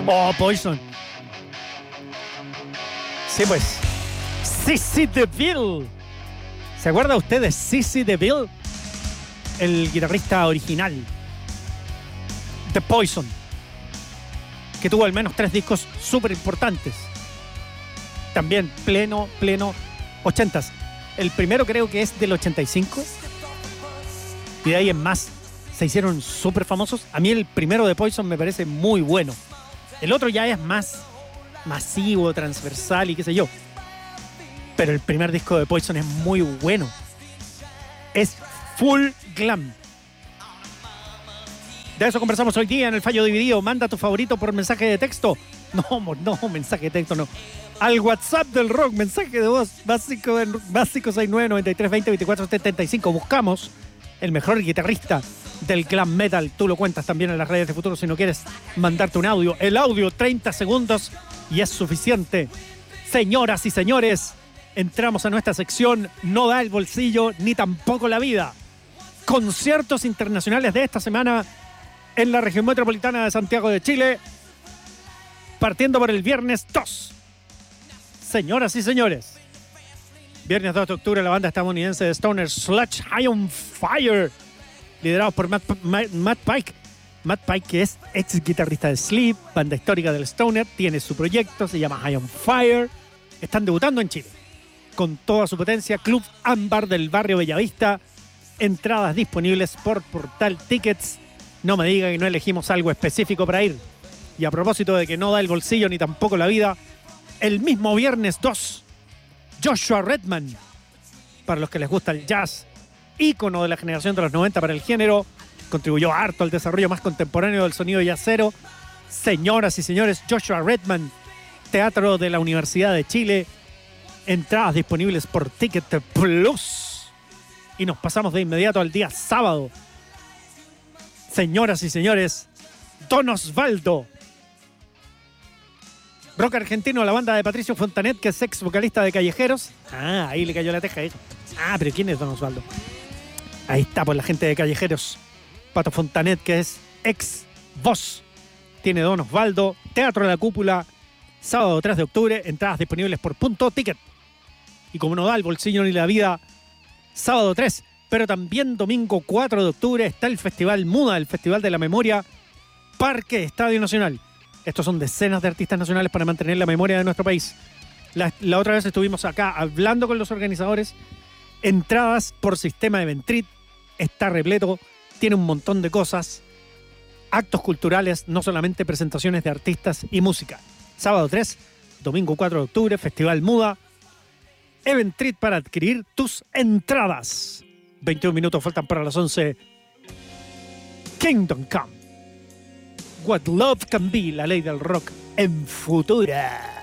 Oh, Poison. Sí, pues. CeCe DeVille. ¿Se acuerda usted de CeCe DeVille? El guitarrista original de Poison, que tuvo al menos 3 discos súper importantes. También pleno 80s. El primero creo que es del 85. Y de ahí en más se hicieron súper famosos. A mí el primero de Poison me parece muy bueno. El otro ya es más masivo, transversal y qué sé yo. Pero el primer disco de Poison es muy bueno. Es full glam. De eso conversamos hoy día en el Fallo Dividido. Manda tu favorito por mensaje de texto. No, mensaje de texto no. Al WhatsApp del rock, mensaje de voz básico 6993202475. Buscamos el mejor guitarrista del glam metal. Tú lo cuentas también en las redes de Futuro si no quieres mandarte un audio. El audio 30 segundos y es suficiente. Señoras y señores, entramos a nuestra sección No da el bolsillo ni tampoco la vida. Conciertos internacionales de esta semana en la región metropolitana de Santiago de Chile, partiendo por el viernes 2. Señoras y señores, viernes 2 de octubre, la banda estadounidense de Stoner Sludge High on Fire, liderados por Matt Pike. Matt Pike, que es ex guitarrista de Sleep, banda histórica del Stoner, tiene su proyecto, se llama High on Fire. Están debutando en Chile con toda su potencia. Club Ámbar del barrio Bellavista. Entradas disponibles por Portal Tickets. No me digan que no elegimos algo específico para ir. Y a propósito de que no da el bolsillo ni tampoco la vida, el mismo viernes 2, Joshua Redman, para los que les gusta el jazz, ícono de la generación de los 90 para el género, contribuyó harto al desarrollo más contemporáneo del sonido jazzero. Señoras y señores, Joshua Redman, Teatro de la Universidad de Chile, entradas disponibles por Ticket Plus. Y nos pasamos de inmediato al día sábado. Señoras y señores, Don Osvaldo, rock argentino, la banda de Patricio Fontanet, que es ex vocalista de Callejeros. Ah, ahí le cayó la teja. Ah, pero ¿quién es Don Osvaldo? Ahí está, pues la gente de Callejeros. Pato Fontanet, que es ex voz. Tiene Don Osvaldo, Teatro de la Cúpula, sábado 3 de octubre, entradas disponibles por Punto Ticket. Y como no da el bolsillo ni la vida, sábado 3, pero también domingo 4 de octubre está el Festival MUDA, el Festival de la Memoria, Parque Estadio Nacional. Estos son decenas de artistas nacionales para mantener la memoria de nuestro país. La otra vez estuvimos acá hablando con los organizadores. Entradas por sistema Eventrit, está repleto, tiene un montón de cosas. Actos culturales, no solamente presentaciones de artistas y música. Sábado 3, domingo 4 de octubre, Festival MUDA. Eventrit para adquirir tus entradas. 21 minutos faltan para las 11. Kingdom Come. What Love Can Be, la ley del rock en Futura.